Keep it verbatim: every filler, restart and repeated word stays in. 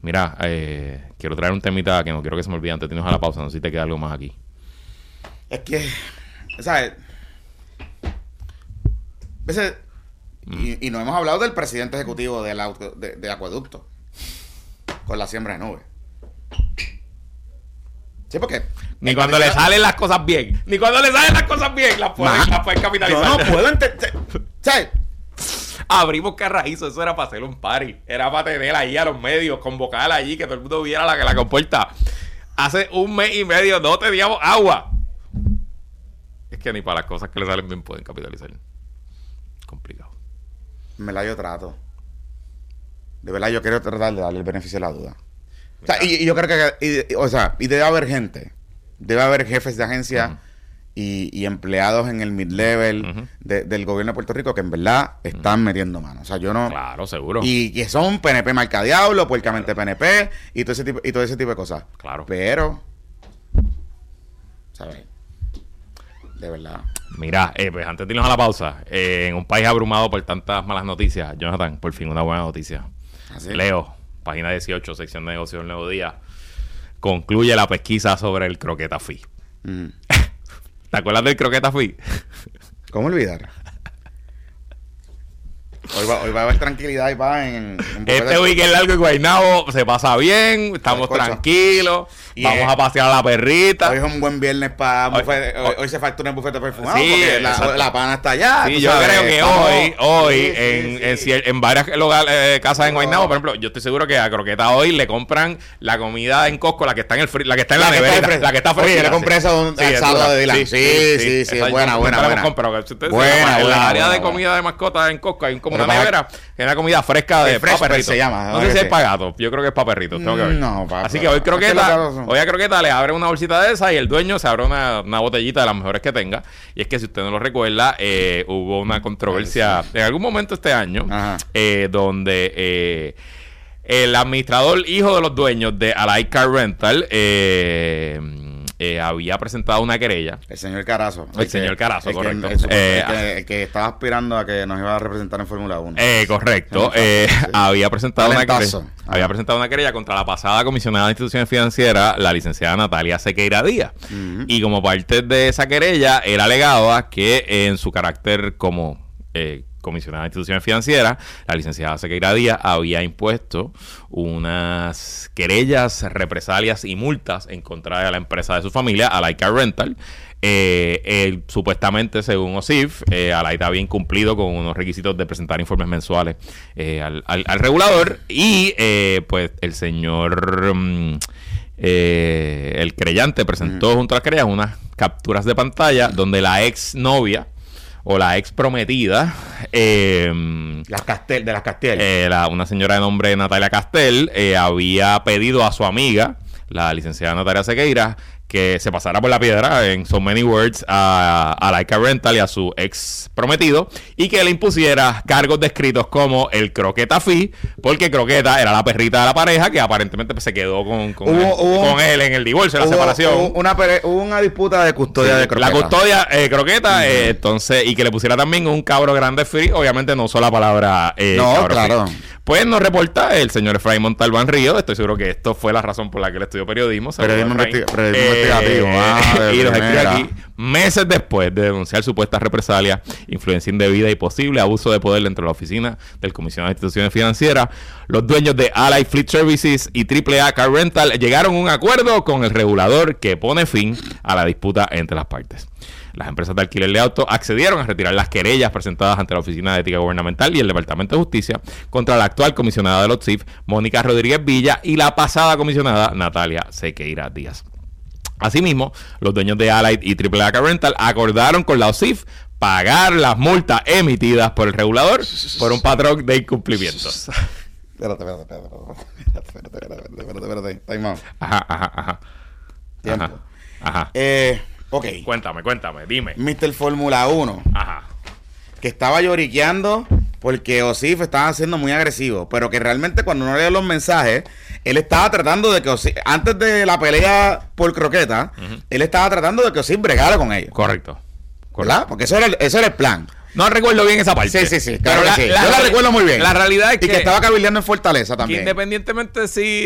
Mira, eh, quiero traer un temita que no quiero que se me olvide antes de irnos a la pausa. No sé si te queda algo más aquí. Es que, ¿sabes? Veces, mm. y, y no hemos hablado del presidente ejecutivo del auto, de, de Acueducto con la siembra de nubes. Sí, porque... Ni cuando le salen las cosas bien. Ni cuando le salen las cosas bien las pueden, las pueden capitalizar. Yo no puedo entender. ¿Sabes? Abrimos Carrajizo, eso era para hacer un party. Era para tener ahí a los medios, convocar allí, que todo el mundo viera la, la compuerta. Hace un mes y medio no teníamos agua. Es que ni para las cosas que le salen bien pueden capitalizar. Complicado. Me la yo trato. De verdad yo quiero tratar de darle el beneficio de la duda. O sea, y, y yo creo que... Y, o sea, y debe haber gente. Debe haber jefes de agencia... Uh-huh. Y, y empleados en el mid-level uh-huh. de, del gobierno de Puerto Rico que en verdad están uh-huh. metiendo mano. O sea, yo no... Claro, seguro. Y que son P N P marca diablo, puercamente claro. P N P y todo ese tipo y todo ese tipo de cosas. Claro. Pero... ¿sabes? De verdad. Mira, eh, pues antes de irnos a la pausa, eh, en un país abrumado por tantas malas noticias, Jonathan, por fin una buena noticia. ¿Así? Leo, página dieciocho, sección de negocios del Nuevo Día, concluye la pesquisa sobre el croqueta fee. Mm. ¿Te acuerdas del croqueta fee? ¿Cómo olvidar? Hoy va, hoy va a haber tranquilidad y paz en, en este weekend largo en Guaynabo se pasa bien, estamos tranquilos, y vamos es, a pasear a la perrita. Hoy es un buen viernes para hoy, hoy, hoy se factura un bufete perfumado sí, porque la, la pana está allá. Sí, yo sabes, creo que estamos, hoy, hoy sí, en, sí, en, sí. en, en varias locales, eh, casas en Guaynabo, por ejemplo, yo estoy seguro que a croqueta hoy le compran la comida en Costco, la que está en el fri- la que está en la, la nevera, la que está fresca. Oye, le compré esa un asado de Dylan. Sí, sí, sí, sí, buena, buena, buena. Buena, en la área de comida de mascotas en Costco hay un como una nevera, que es una comida fresca de paperrito. Se llama, no sé si es para gato, yo creo que es para perritos, tengo que ver. No, pa, así que hoy croqueta, hoy a croqueta le abre una bolsita de esa y el dueño se abre una, una botellita de las mejores que tenga. Y es que si usted no lo recuerda, eh, hubo una controversia en algún momento este año, eh, donde eh, el administrador hijo de los dueños de Allied Car Rental eh, Eh, había presentado una querella. El señor Carazo. El, el señor que, Carazo, el correcto. Que, el, eh, el, que, el que estaba aspirando a que nos iba a representar en Fórmula uno. Eh, correcto. Eh, sí. Había presentado una querella, había presentado una querella contra la pasada comisionada de instituciones financieras, la licenciada Natalia Sequeira Díaz. Uh-huh. Y como parte de esa querella, él alegaba que en su carácter como eh, comisionada de instituciones financieras, la licenciada Sequeira Díaz había impuesto unas querellas, represalias y multas en contra de la empresa de su familia, Allied Car Rental. Eh, eh, supuestamente, según O S I F, eh, Allied había incumplido con unos requisitos de presentar informes mensuales eh, al, al, al regulador y eh, pues el señor... Um, eh, el creyente presentó mm. junto a las querellas unas capturas de pantalla donde la ex novia o la ex prometida eh, las Castel, de las Castel eh, la, una señora de nombre Natalia Castel eh, había pedido a su amiga, la licenciada Natalia Sequeira, que se pasara por la piedra, en so many words, a, a Allied Car Rental y a su ex prometido, y que le impusiera cargos descritos como el croqueta fee, porque croqueta era la perrita de la pareja que aparentemente pues, se quedó con, con, hubo, él, hubo, con él en el divorcio, en la hubo, separación. Hubo una, hubo una disputa de custodia sí, de croqueta. La custodia eh, croqueta, uh-huh. eh, entonces, y que le pusiera también un cabro grande free, obviamente no usó la palabra eh, no, cabro claro. free. Pues nos reporta el señor Efraín Montalbán Río. Estoy seguro que esto fue la razón por la que él estudió periodismo. Periodismo, investi- periodismo eh, investigativo. Ah, y nos escribe aquí, meses después de denunciar supuestas represalias, influencia indebida y posible abuso de poder dentro de la oficina del comisionado de instituciones financieras, los dueños de Allied Fleet Services y Triple A Car Rental llegaron a un acuerdo con el regulador que pone fin a la disputa entre las partes. Las empresas de alquiler de autos accedieron a retirar las querellas presentadas ante la Oficina de Ética Gubernamental y el Departamento de Justicia contra la actual comisionada de los C I F, Mónica Rodríguez Villa, y la pasada comisionada, Natalia Sequeira Díaz. Asimismo, los dueños de Allied y Triple A Car Rental acordaron con la O S I F pagar las multas emitidas por el regulador por un patrón de incumplimientos. Espérate, espérate, espérate, espérate, espérate, espérate, espérate, time out. Ajá, ajá, ajá. Tiempo. Ajá, ajá. Eh... Ok. Cuéntame, cuéntame, dime. mister Fórmula uno. Ajá. Que estaba lloriqueando porque O S I F estaba siendo muy agresivo. Pero que realmente cuando uno lee los mensajes, él estaba tratando de que O S I F, antes de la pelea por croqueta, uh-huh. él estaba tratando de que O S I F bregara con ellos. Correcto. ¿Verdad? Porque eso era el, eso era el plan. No recuerdo bien esa parte. Sí, sí, sí. Claro pero la, sí. La, Yo la recuerdo muy bien. La realidad es que... Y que estaba cabildeando en Fortaleza también. Que independientemente si